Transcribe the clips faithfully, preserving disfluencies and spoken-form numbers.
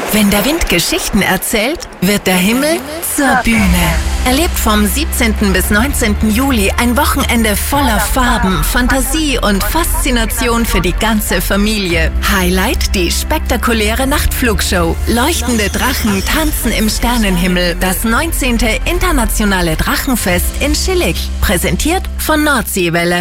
Wenn der Wind Geschichten erzählt, wird der Himmel zur Bühne. Erlebt vom siebzehnten bis neunzehnten Juli ein Wochenende voller Farben, Fantasie und Faszination für die ganze Familie. Highlight die spektakuläre Nachtflugshow. Leuchtende Drachen tanzen im Sternenhimmel. Das neunzehnte Internationale Drachenfest in Schillig. Präsentiert von Nordseewelle.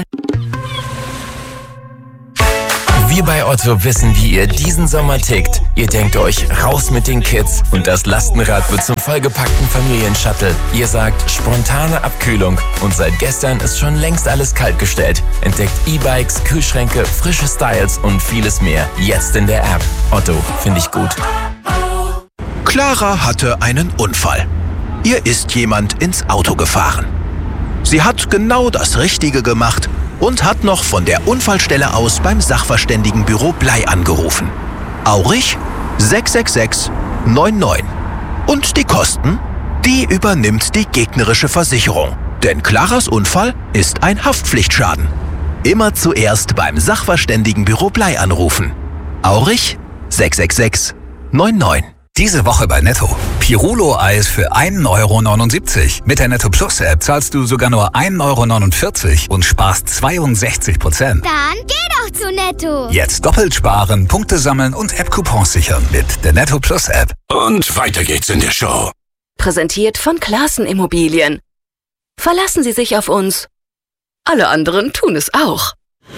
Wir bei Otto wissen, wie ihr diesen Sommer tickt. Ihr denkt euch, raus mit den Kids und das Lastenrad wird zum vollgepackten Familienshuttle. Ihr sagt, spontane Abkühlung und seit gestern ist schon längst alles kaltgestellt. Entdeckt E-Bikes, Kühlschränke, frische Styles und vieles mehr. Jetzt in der App. Otto, finde ich gut. Clara hatte einen Unfall. Ihr ist jemand ins Auto gefahren. Sie hat genau das Richtige gemacht und hat noch von der Unfallstelle aus beim Sachverständigenbüro Blei angerufen. Aurich sechs sechs sechs neun neun. Und die Kosten? Die übernimmt die gegnerische Versicherung. Denn Claras Unfall ist ein Haftpflichtschaden. Immer zuerst beim Sachverständigenbüro Blei anrufen. Aurich sechs sechs sechs neun neun. Diese Woche bei Netto. Pirulo-Eis für ein Euro neunundsiebzig. Mit der Netto Plus App zahlst du sogar nur ein Euro neunundvierzig und sparst zweiundsechzig Prozent. Dann geh doch zu Netto. Jetzt doppelt sparen, Punkte sammeln und App-Coupons sichern mit der Netto Plus App. Und weiter geht's in der Show. Präsentiert von Classen Immobilien. Verlassen Sie sich auf uns. Alle anderen tun es auch.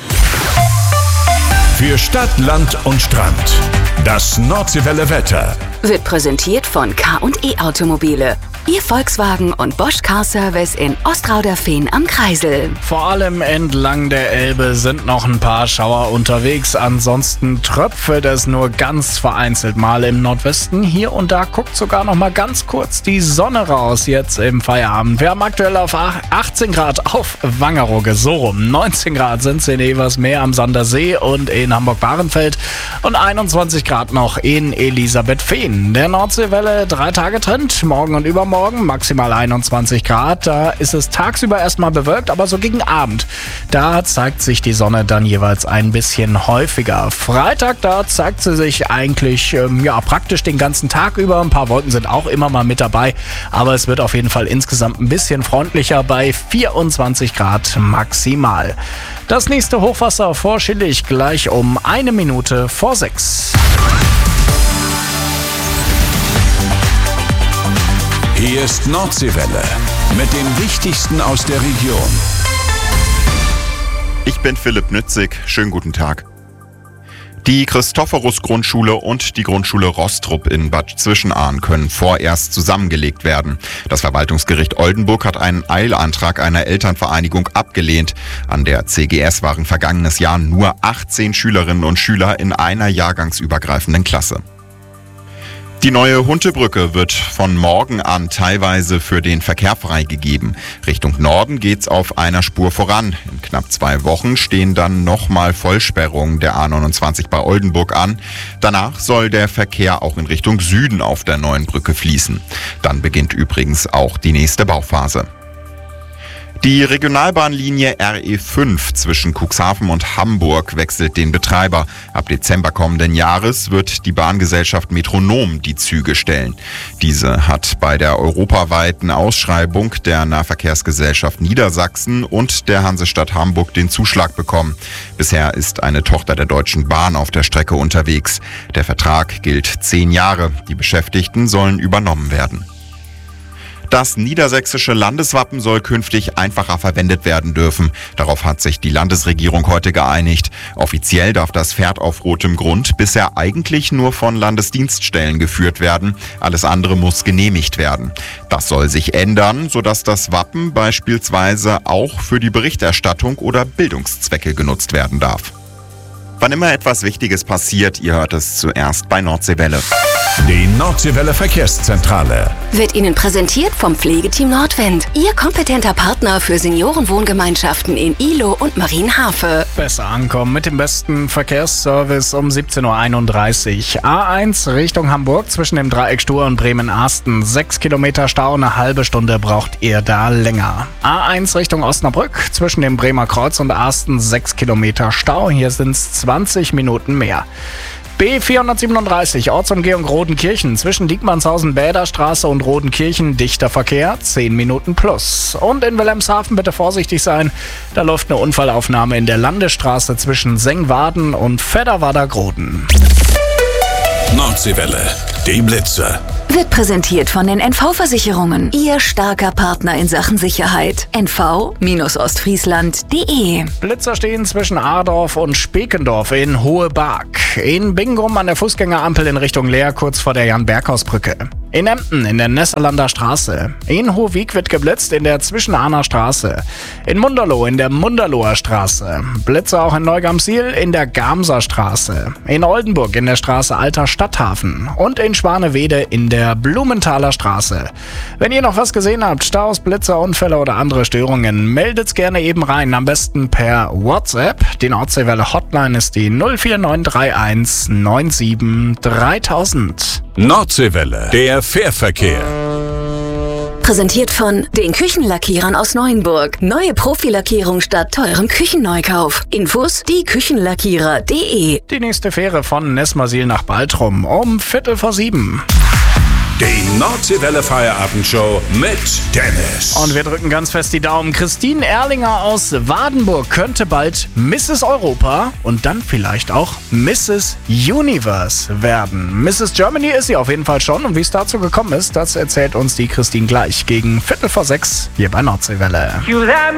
Für Stadt, Land und Strand. Das Nordseewelle Wetter Wird präsentiert von K und E Automobile. Ihr Volkswagen und Bosch Car Service in Ostrauderfehn am Kreisel. Vor allem entlang der Elbe sind noch ein paar Schauer unterwegs. Ansonsten tröpfelt es nur ganz vereinzelt mal im Nordwesten. Hier und da guckt sogar noch mal ganz kurz die Sonne raus jetzt im Feierabend. Wir haben aktuell auf achtzehn Grad auf Wangerooge, so rum. neunzehn Grad sind es in Eversmeer am Sandersee und in Hamburg-Bahrenfeld und einundzwanzig Grad noch in Elisabethfehn. Der Nordseewelle drei Tage Trend, morgen und übermorgen maximal einundzwanzig Grad. Da ist es tagsüber erstmal bewölkt, aber so gegen Abend, da zeigt sich die Sonne dann jeweils ein bisschen häufiger. Freitag, da zeigt sie sich eigentlich ähm, ja praktisch den ganzen Tag über. Ein paar Wolken sind auch immer mal mit dabei, aber es wird auf jeden Fall insgesamt ein bisschen freundlicher bei vierundzwanzig Grad maximal. Das nächste Hochwasser vor Schillig gleich um eine Minute vor sechs. Hier ist Nordseewelle mit dem Wichtigsten aus der Region. Ich bin Philipp Nützig. Schönen guten Tag. Die Christophorus-Grundschule und die Grundschule Rostrup in Bad Zwischenahn können vorerst zusammengelegt werden. Das Verwaltungsgericht Oldenburg hat einen Eilantrag einer Elternvereinigung abgelehnt. An der C G S waren vergangenes Jahr nur achtzehn Schülerinnen und Schüler in einer jahrgangsübergreifenden Klasse. Die neue Huntebrücke wird von morgen an teilweise für den Verkehr freigegeben. Richtung Norden geht's auf einer Spur voran. In knapp zwei Wochen stehen dann nochmal Vollsperrungen der A neunundzwanzig bei Oldenburg an. Danach soll der Verkehr auch in Richtung Süden auf der neuen Brücke fließen. Dann beginnt übrigens auch die nächste Bauphase. Die Regionalbahnlinie R E fünf zwischen Cuxhaven und Hamburg wechselt den Betreiber. Ab Dezember kommenden Jahres wird die Bahngesellschaft Metronom die Züge stellen. Diese hat bei der europaweiten Ausschreibung der Nahverkehrsgesellschaft Niedersachsen und der Hansestadt Hamburg den Zuschlag bekommen. Bisher ist eine Tochter der Deutschen Bahn auf der Strecke unterwegs. Der Vertrag gilt zehn Jahre. Die Beschäftigten sollen übernommen werden. Das niedersächsische Landeswappen soll künftig einfacher verwendet werden dürfen. Darauf hat sich die Landesregierung heute geeinigt. Offiziell darf das Pferd auf rotem Grund bisher eigentlich nur von Landesdienststellen geführt werden. Alles andere muss genehmigt werden. Das soll sich ändern, sodass das Wappen beispielsweise auch für die Berichterstattung oder Bildungszwecke genutzt werden darf. Wann immer etwas Wichtiges passiert, ihr hört es zuerst bei Nordseewelle. Die Nordseewelle Verkehrszentrale Wird Ihnen präsentiert vom Pflegeteam Nordwind. Ihr kompetenter Partner für Seniorenwohngemeinschaften in Ihlow und Marienhafe. Besser ankommen mit dem besten Verkehrsservice um siebzehn Uhr einunddreißig. A eins Richtung Hamburg zwischen dem Dreieck Stur und Bremen-Arsten. Sechs Kilometer Stau, eine halbe Stunde braucht ihr da länger. A eins Richtung Osnabrück zwischen dem Bremer Kreuz und Arsten. Sechs Kilometer Stau, hier sind es zwanzig Minuten mehr. B vierhundertsiebenunddreißig, Ortsumgehung Rodenkirchen. Zwischen Diekmannshausen, Bäderstraße und Rodenkirchen dichter Verkehr, zehn Minuten plus. Und in Wilhelmshaven bitte vorsichtig sein, da läuft eine Unfallaufnahme in der Landesstraße zwischen Sengwaden und Fedderwader-Groden. Nordseewelle, die Blitzer. Wird präsentiert von den N V-Versicherungen. Ihr starker Partner in Sachen Sicherheit. N V Ostfriesland Punkt de. Blitzer stehen zwischen Adorf und Spekendorf in Hohebarg. In Bingrum an der Fußgängerampel in Richtung Leer, kurz vor der Jan-Berghaus-Brücke. In Emden in der Nesserlander Straße. In Hohwig wird geblitzt in der Zwischenahner Straße. In Munderloh in der Munderloher Straße. Blitzer auch in Neugamsiel in der Gamser Straße. In Oldenburg in der Straße Alter Stadthafen. Und in Schwanewede in der Blumenthaler Straße. Wenn ihr noch was gesehen habt, Staus, Blitzer, Unfälle oder andere Störungen, meldet's gerne eben rein. Am besten per WhatsApp. Die Nordseewelle Hotline ist die null vier neun drei eins neun sieben dreitausend. Nordseewelle, der Fährverkehr. Präsentiert von den Küchenlackierern aus Neuenburg. Neue Profilackierung statt teurem Küchenneukauf. Infos die Küchenlackierer Punkt de. Die nächste Fähre von Nesmasil nach Baltrum um Viertel vor sieben. Die Nordseewelle Feierabendshow mit Dennis. Und wir drücken ganz fest die Daumen. Christine Erlinger aus Wadenburg könnte bald Misses Europa und dann vielleicht auch Misses Universe werden. Misses Germany ist sie auf jeden Fall schon. Und wie es dazu gekommen ist, das erzählt uns die Christine gleich gegen Viertel vor sechs hier bei Nordseewelle.